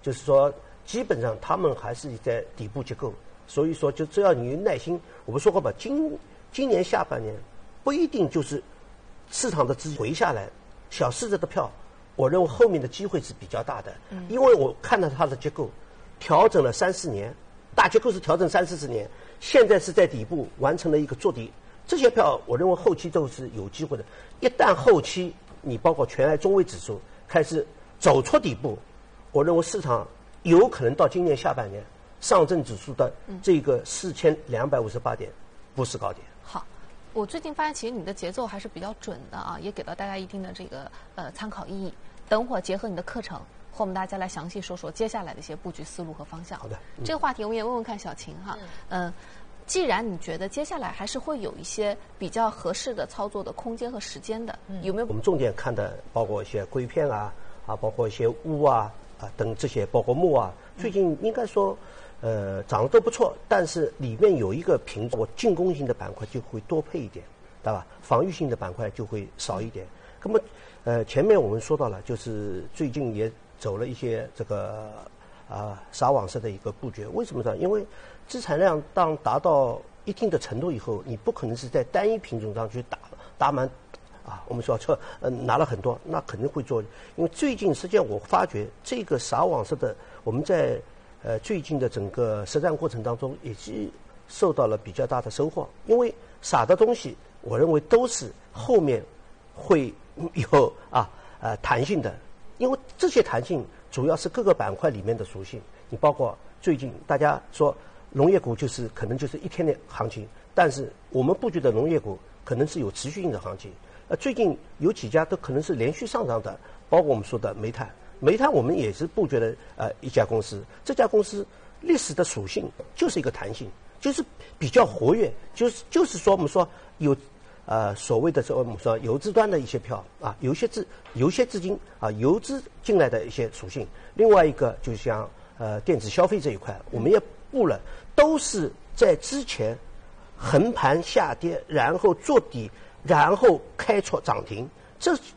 就是说基本上他们还是在底部结构，所以说就只要你有耐心，我们说过吧，今年下半年不一定就是市场的资金回下来，小市值的票，我认为后面的机会是比较大的，因为我看到它的结构调整了3-4年，大结构是调整3-4年，现在是在底部完成了一个做底，这些票我认为后期都是有机会的。一旦后期你包括全 I 中位指数开始走出底部，我认为市场有可能到今年下半年上证指数的这个4258点不是高点。 好，我最近发现其实你的节奏还是比较准的啊，也给到大家一定的这个参考意义。等会儿结合你的课程，和我们大家来详细说说接下来的一些布局思路和方向。 好的， 这个话题我们也问问看小秦哈，既然你觉得接下来还是会有一些比较合适的操作的空间和时间的，有没有？ 我们重点看的包括一些硅片包括一些钨等这些，包括钼最近应该说涨得都不错，但是里面有一个品种，我进攻性的板块就会多配一点，对吧？防御性的板块就会少一点。那么前面我们说到了，就是最近也走了一些这个撒网式的一个布局。为什么呢？因为资产量当达到一定的程度以后，你不可能是在单一品种上去打满我们说拿了很多，那肯定会做。因为最近实际上我发觉这个撒网式的，我们在最近的整个实战过程当中也是受到了比较大的收获。因为撒的东西，我认为都是后面会有弹性的，因为这些弹性主要是各个板块里面的属性。你包括最近大家说农业股可能就是一天的行情，但是我们布局的农业股可能是有持续性的行情。最近有几家都可能是连续上涨的，包括我们说的煤炭我们也是布局了一家公司，这家公司历史的属性就是一个弹性，就是比较活跃，就是说我们说有所谓的我们说游资端的一些票有些资金游资进来的一些属性。另外一个就像电子消费这一块，我们也布了，都是在之前横盘下跌，然后做底，然后开出涨停，